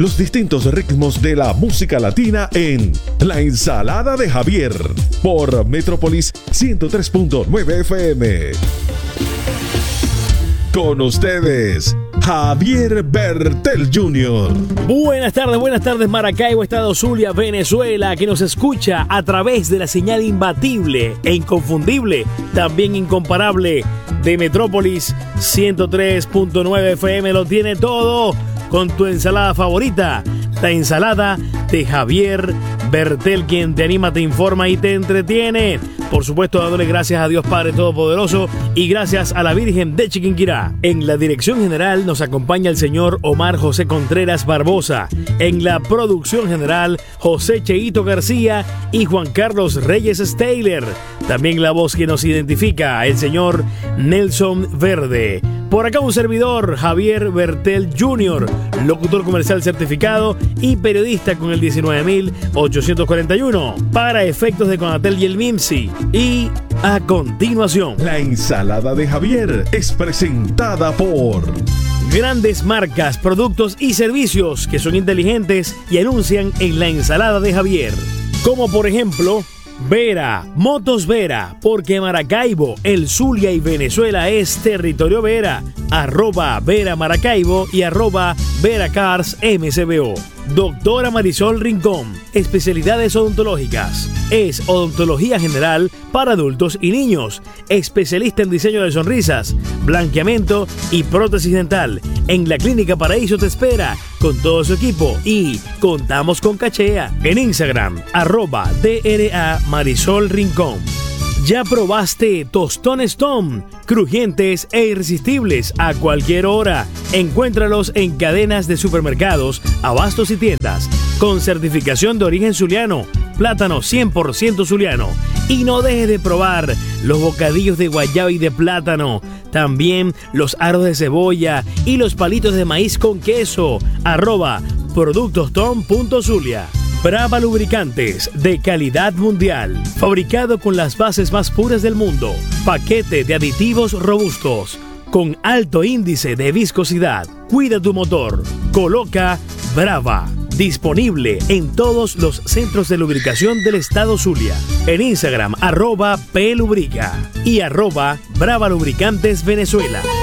los distintos ritmos de la música latina en La Ensalada de Javier por Metrópolis 103.9 FM. Con ustedes, Javier Bertel Jr. Buenas tardes Maracaibo, Estado Zulia, Venezuela, que nos escucha a través de la señal imbatible e inconfundible, también incomparable, de Metrópolis 103.9 FM. Lo tiene todo con tu ensalada favorita, la ensalada de Javier Bertel, quien te anima, te informa y te entretiene. Por supuesto, dándole gracias a Dios Padre Todopoderoso y gracias a la Virgen de Chiquinquirá. En la dirección general nos acompaña el señor Omar José Contreras Barbosa. En la producción general, José Cheito García y Juan Carlos Reyes Steyler. También la voz que nos identifica, el señor Nelson Verde. Por acá un servidor, Javier Bertel Jr., locutor comercial certificado y periodista con el 19.841, para efectos de Conatel y el MIMSI. Y a continuación, La Ensalada de Javier es presentada por grandes marcas, productos y servicios que son inteligentes y anuncian en La Ensalada de Javier. Como por ejemplo, Vera, Motos Vera, porque Maracaibo, el Zulia y Venezuela es territorio Vera. @Vera Maracaibo y @Vera Cars MCBO. Doctora Marisol Rincón, especialidades odontológicas. Es odontología general para adultos y niños. Especialista en diseño de sonrisas, blanqueamiento y prótesis dental. En la Clínica Paraíso te espera con todo su equipo y contamos con cachea. En Instagram, @DRA Marisol Rincón. ¿Ya probaste tostones Tom? Crujientes e irresistibles a cualquier hora. Encuéntralos en cadenas de supermercados, abastos y tiendas. Con certificación de origen zuliano. Plátano 100% zuliano. Y no dejes de probar los bocadillos de guayaba y de plátano. También los aros de cebolla y los palitos de maíz con queso. @productostom.zulia. Brava Lubricantes, de calidad mundial, fabricado con las bases más puras del mundo. Paquete de aditivos robustos, con alto índice de viscosidad. Cuida tu motor. Coloca Brava. Disponible en todos los centros de lubricación del estado Zulia. En Instagram, @Plubrica y @Brava Lubricantes Venezuela.